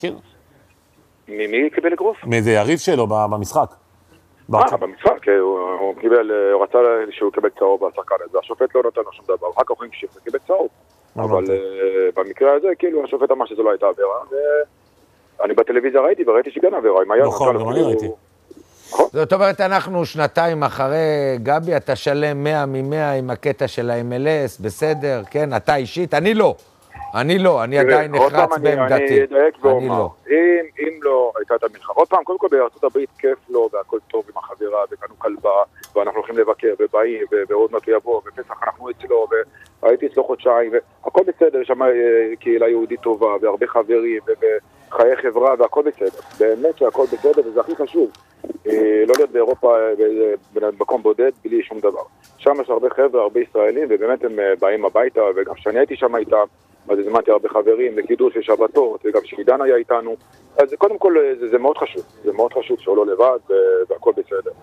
כן. מי קיבל אגרוף? מאיזה יריב שלו במשחק. במשחק, הוא רצה שהוא יקבל צהוב בשחקן הזה, השופט לא נתן לו שום דבר, אחר כך הוא המשיך וקיבל צהוב. אבל במקרה הזה, כאילו, השופט אמר שזו לא הייתה עבירה, ואני בטלוויזיה ראיתי שכן עבירה, עם היד. נכון, גם אני ראיתי. זאת אומרת, אנחנו שנתיים אחרי גבי, אתה שלם 100 מ-100 עם הקטע של ה-MLS, בסדר, כן, אתה אישית, אני לא, אני עדיין נחרץ בעמדתי. אני אדייק ואומר, אם לא הייתה את המלחמה, עוד פעם, קודם כל בארצות הברית כיף לו, והכל טוב עם החבירה, וקנו כלבה, ואנחנו הולכים לבקר, ובאים, ועוד מעט הוא יבוא, בפסח אנחנו אצלו, והייתי אצלו חודשיים, והכל בסדר, יש שם קהילה יהודית טובה, והרבה חברים, וחיי חברה, והכל בסדר. באמת שהכל בסדר, וזה הכי חשוב. לא להיות באירופה במקום בודד, בלי שום דבר. שם יש הרבה חבר'ה, הרבה ישראלים, ובאמת הם באים הביתה, וגם כשאני הייתי שם איתם, אז הזמנתי הרבה חברים, לקידוש ושבתות, וגם שעידן היה איתנו. אז קודם כל זה מאוד חשוב, זה מאוד חשוב שהוא לא לבד, והכל בסדר.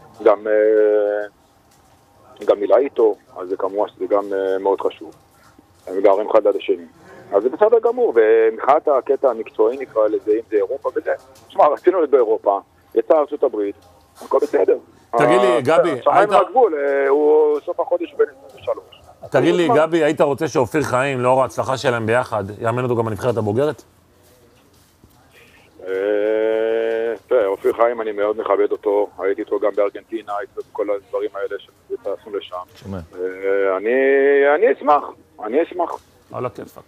גם מילה איתו, אז זה כמובן שזה גם מאוד חשוב. הם גרים אחד עד השני. אז זה בסדר גמור, ומחאת הקטע המקצועי נקרא לזה, אם זה אירופה וזה. תשמע, רצינו להיות באירופה, יצא ארצות הברית, הכל בסדר. תגיד לי, גבי, שחיים מהגבול, הוא סוף החודש בין 23. תגיד לי, גבי, היית רוצה שאופיר חיים, לאור ההצלחה שלהם ביחד, יאמן אותו גם בנבחרת הבוגרת? אופיר חיים, אני מאוד מכבד אותו, הייתי איתו גם בארגנטינה, הייתי בכל הדברים האלה שתעשו לשם. אני אשמח. על הכיפק.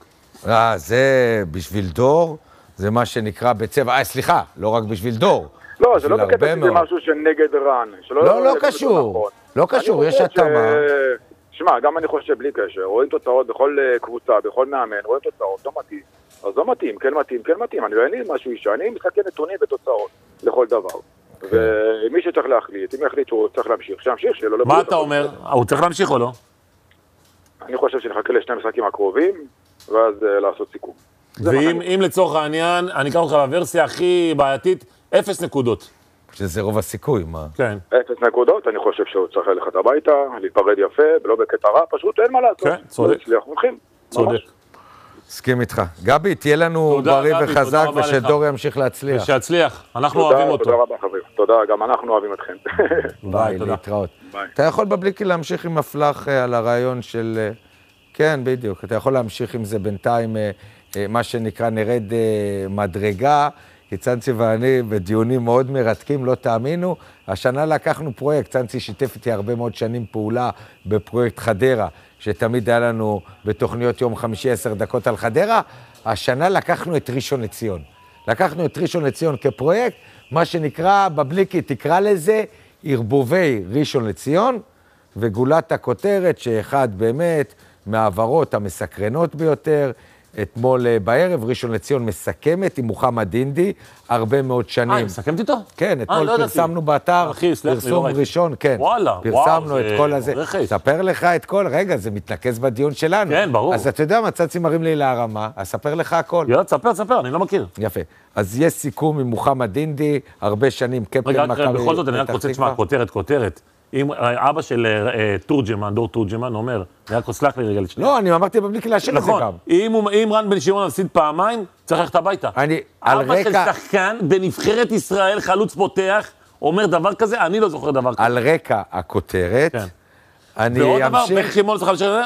זה בשביל דור, זה מה שנקרא בצבע, סליחה, לא רק בשביל דור. לא, זה לא בקטע שזה משהו שנגד רן. לא קשור, לא קשור, יש התאמה. שמע, גם אני חושב בלי קשר, רואים תוצאות בכל קבוצה, בכל מאמן, רואים תוצאות, לא מתאים. אז לא מתאים, כן מתאים. אני אין לי משהו אישה, אני משחקי נתונים ותוצאות לכל דבר. ומי שצריך להחליט, אם יחליט שהוא צריך להמשיך, שימשיך, שלא לא... מה אתה אומר? הוא צריך להמשיך או לא? אני חושב שנחכה לשני משחקים הקרובים, ואז לעשות סיכום. ואם לצורך העניין, אני אקח אותך בוורסיה הכי בעייתית, 0 נקודות. שזה רוב הסיכוי, מה? כן. 0 נקודות, אני חושב שהוא צריך ללכת הביתה, להיפרד יפה, ולא בקטע רע, פשוט אין מה לעשות. כן, צודק. צודק. הסכים איתך. גבי, תהיה לנו בריא וחזק, ושדור ימשיך להצליח. ושיצליח, אנחנו אוהבים אותו. תודה רבה חברים, תודה, גם אנחנו אוהבים אתכם. ביי, להתראות. אתה יכול בבליקי להמשיך עם הפלח על הרעיון של... כן, בדיוק. אתה יכול להמשיך עם זה בינתיים, מה שנקרא נרד מדרגה. צאנצי ואני בדיונים מאוד מרתקים, לא תאמינו. השנה לקחנו פרויקט, צאנצי שיתף איתי הרבה מאוד שנים פעולה בפרויקט חדרה, שתמיד היה לנו בתוכניות יום חמישי 10 דקות על חדרה. השנה לקחנו את ראשון לציון. לקחנו את ראשון לציון כפרויקט, מה שנקרא בבליקי, תקרא לזה ערבובי ראשון לציון, וגולת הכותרת שאחד באמת מהעברות המסקרנות ביותר, אתמול בערב, ראשון לציון מסכמת עם מוחמד אינדי, הרבה מאוד שנים. מסכמת איתו? כן, אתמול פרסמנו באתר, פרסום ראשון, כן. וואלה, פרסמנו את כל הזה. ספר לך את כל, רגע, זה מתנקז בדיון שלנו. כן, ברור. אז אתה יודע מה, צצי מרים לי להרמה, אז ספר לך הכל. יאללה, ספר, אני לא מכיר. יפה. אז יש סיכום עם מוחמד אינדי, הרבה שנים, קפטן מכבי. רגע, בכל זאת, אני רק רוצה לשמוע, כותרת. אם אבא של תורג'מן, דור תורג'מן, אומר, יעקב, סלח לי רגע לשנייה. לא, אני אמרתי בבליקי להשאיר את זה גם. אם רן בן שמעון מפסיד פעמיים, צריך ללכת הביתה. אבא של שחקן בנבחרת ישראל, חלוץ פותח, אומר דבר כזה, אני לא זוכר דבר כזה. על רקע הכותרת, אני ועוד דבר, בן שמעון צריך לשאול,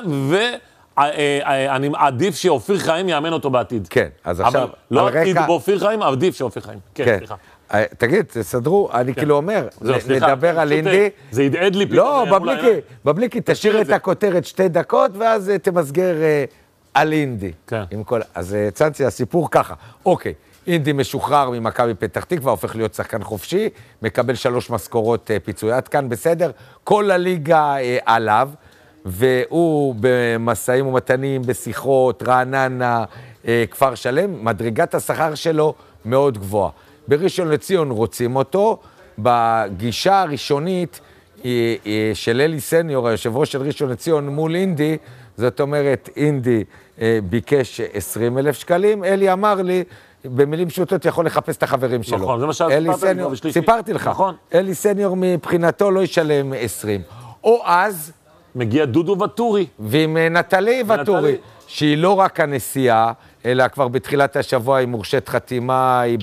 ואני עדיף שאופיר חיים יאמן אותו בעתיד. כן, אז עכשיו, לא עתיד באופיר חיים, עדיף שאופיר חיים. כן, סליחה. תגיד, תסדרו, אני כאילו אומר, נדבר על אינדי. זה ידעד לי. לא, בבליקי, תשאיר את הכותרת 2 דקות, ואז תמסגר על אינדי. אז צאנצי, הסיפור ככה. אוקיי, אינדי משוחרר ממכבי פתח תקווה, הופך להיות שחקן חופשי, מקבל 3 משכורות פיצוי. עד כאן בסדר, כל הליגה עליו, והוא במסעים ומתנים, בשיחות, רעננה, כפר שלם, מדרגת השכר שלו מאוד גבוהה. בראשון לציון רוצים אותו, בגישה הראשונית של אלי סניור, היושב ראש של ראשון לציון מול אינדי, זאת אומרת, אינדי ביקש 20,000 שקלים, אלי אמר לי, במילים פשוטות יכול לחפש את החברים שלו. נכון, זה מה שסיפרתי. סיפרתי לך, נכון. אלי סניור מבחינתו לא ישלם 20. או אז... מגיע דודו וטורי. ועם נטלי וטורי, שהיא לא רק הנשיאה, אלא כבר בתחילת השבוע היא מורשת חתימה, היא